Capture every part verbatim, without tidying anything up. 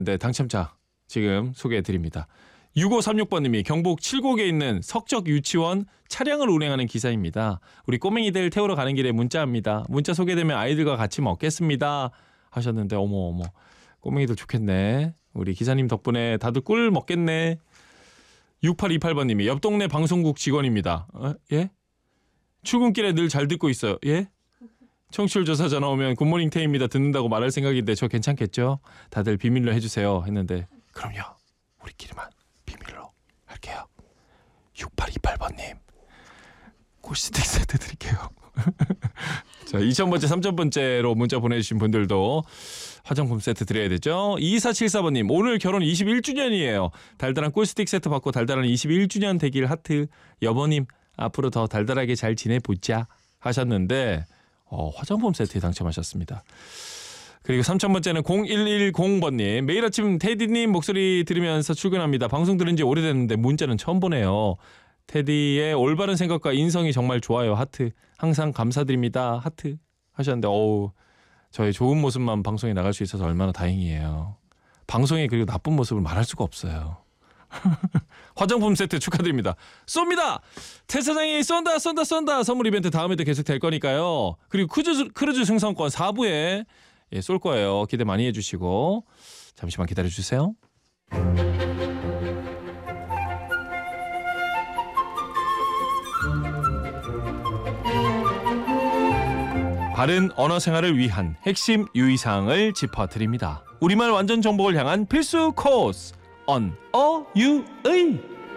네, 당첨자 지금 소개해드립니다. 육오삼육 번님이 경북 칠곡에 있는 석적 유치원 차량을 운행하는 기사입니다. 우리 꼬맹이들 태우러 가는 길에 문자합니다. 문자 소개되면 아이들과 같이 먹겠습니다 하셨는데 어머 어머 꼬맹이들 좋겠네. 우리 기사님 덕분에 다들 꿀 먹겠네. 육팔이팔 번님이 옆 동네 방송국 직원입니다. 어? 예? 출근길에 늘 잘 듣고 있어요. 예? 청취율 조사 전화 오면 굿모닝 태입니다 듣는다고 말할 생각인데 저 괜찮겠죠? 다들 비밀로 해주세요 했는데 그럼요. 우리끼리만 비밀로 할게요. 육팔이팔 번님 꿀스틱 세트 드릴게요. 자, 이천 번째, 삼천 번째로 문자 보내주신 분들도 화장품 세트 드려야 되죠. 이사칠사 번님 오늘 결혼 이십일 주년이에요. 달달한 꿀스틱 세트 받고 달달한 이십일 주년 되길 하트. 여보님 앞으로 더 달달하게 잘 지내보자 하셨는데 어, 화장품 세트에 당첨하셨습니다. 그리고 삼천 번째는 공일일공 번님 매일 아침 테디님 목소리 들으면서 출근합니다. 방송 들은 지 오래됐는데 문자는 처음 보네요. 테디의 올바른 생각과 인성이 정말 좋아요. 하트. 항상 감사드립니다. 하트 하셨는데 어우 저의 좋은 모습만 방송에 나갈 수 있어서 얼마나 다행이에요. 방송에 그리고 나쁜 모습을 말할 수가 없어요. 화장품 세트 축하드립니다. 쏩니다. 태사장이 쏜다 쏜다 쏜다. 선물 이벤트 다음에도 계속 될 거니까요. 그리고 크루즈, 크루즈 승선권 사 부에 예, 쏠 거예요. 기대 많이 해주시고 잠시만 기다려주세요. 바른 언어 생활을 위한 핵심 유의사항을 짚어드립니다. 우리말 완전 정복을 향한 필수 코스 언어유의.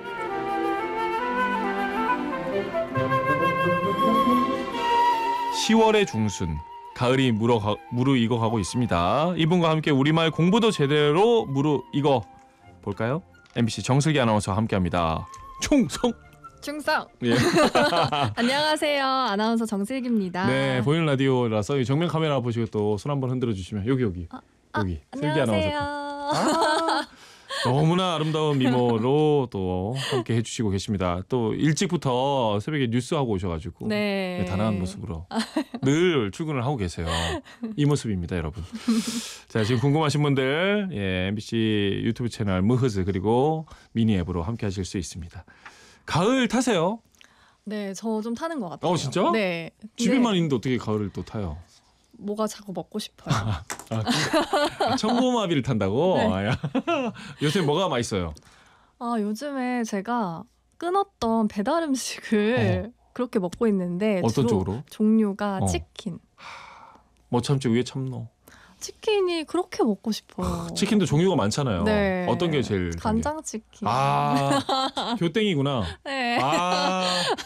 시월의 중순 가을이 무르, 무르익어가고 있습니다. 이분과 함께 우리말 공부도 제대로 무르익어 볼까요? 엠비씨 정슬기 아나운서와 함께합니다. 충성! 충성! 예. 안녕하세요. 아나운서 정슬기입니다. 네, 보이는 라디오라서 정면 카메라 보시고 또 손 한번 흔들어 주시면 여기 여기 아, 여기 아, 슬기 안녕하세요. 아나운서. 아, 너무나 아름다운 미모로 또 함께 해주시고 계십니다. 또 일찍부터 새벽에 뉴스 하고 오셔가지고 네. 네, 단아한 모습으로 늘 출근을 하고 계세요. 이 모습입니다, 여러분. 자, 지금 궁금하신 분들 예, 엠비씨 유튜브 채널 무흐즈 그리고 미니 앱으로 함께 하실 수 있습니다. 가을 타세요? 네, 저 좀 타는 것 같아요. 어, 진짜? 네. 집에만 네. 있는데 어떻게 가을을 또 타요? 뭐가 자꾸 먹고 싶어요. 아, 청고마비를 탄다고? 네. 아, 요새 뭐가 맛있어요? 아, 요즘에 제가 끊었던 배달 음식을 어. 그렇게 먹고 있는데 어떤 주로 쪽으로? 종류가 어. 치킨. 뭐 참지 위에 참노. 치킨이 그렇게 먹고 싶어요. 치킨도 종류가 많잖아요. 네. 어떤 게 제일 간장 치킨. 아, 교땡이구나. 네. 아,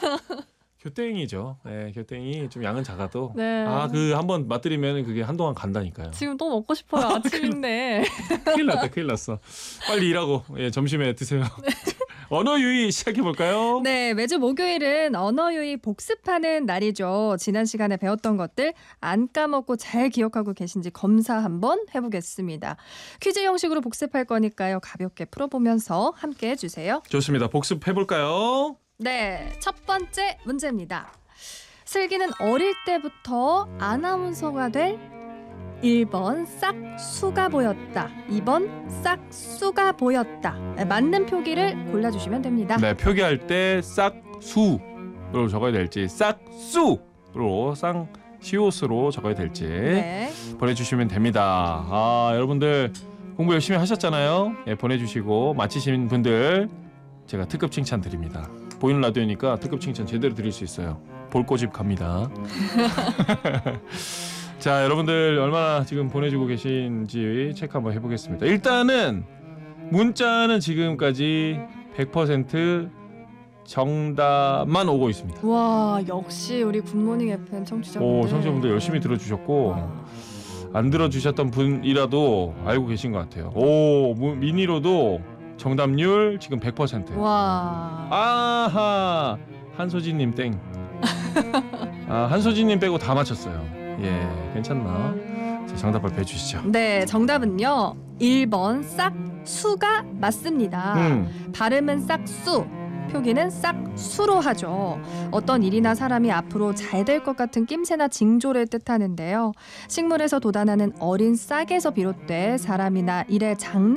교땡이죠. 네, 교땡이 좀 양은 작아도. 네. 아, 그 한번 맛들이면 그게 한동안 간다니까요. 지금 또 먹고 싶어요. 아침인데. 큰일 났다, 큰일 났어. 빨리 일하고 예, 점심에 드세요. 언어 유희 시작해 볼까요? 네, 매주 목요일은 언어 유희 복습하는 날이죠. 지난 시간에 배웠던 것들 안 까먹고 잘 기억하고 계신지 검사 한번 해보겠습니다. 퀴즈 형식으로 복습할 거니까요. 가볍게 풀어보면서 함께 해주세요. 좋습니다. 복습해 볼까요? 네, 첫 번째 문제입니다. 슬기는 어릴 때부터 아나운서가 될 일 번 싹수가 보였다. 이 번 싹수가 보였다. 네, 맞는 표기를 골라주시면 됩니다. 네, 표기할 때 싹수로 적어야 될지 싹수로 쌍시옷으로 적어야 될지 네. 보내주시면 됩니다. 아, 여러분들 공부 열심히 하셨잖아요. 예, 보내주시고 마치신 분들 제가 특급 칭찬 드립니다. 보이는 라디오니까 특급 칭찬 제대로 드릴 수 있어요. 볼꼬집 갑니다. 자, 여러분들 얼마나 지금 보내주고 계신지 체크 한번 해보겠습니다. 일단은 문자는 지금까지 백 퍼센트 정답만 오고 있습니다. 와, 역시 우리 굿모닝 에프엠 청취자분들. 오, 청취자분들 열심히 들어주셨고 안 들어주셨던 분이라도 알고 계신 것 같아요. 오, 미니로도 정답률 지금 백 퍼센트. 와. 아하, 한소진님 땡. 아, 한소진님 빼고 다 맞췄어요. 예, 괜찮나? 자, 정답 발표해 주시죠. 네, 정답은요. 일 번 싹수가 맞습니다. 음, 발음은 싹수, 표기는 싹수로 하죠. 어떤 일이나 사람이 앞으로 잘 될 것 같은 낌새나 징조를 뜻하는데요. 식물에서 돋아나는 어린 싹에서 비롯돼 사람이나 일의 장래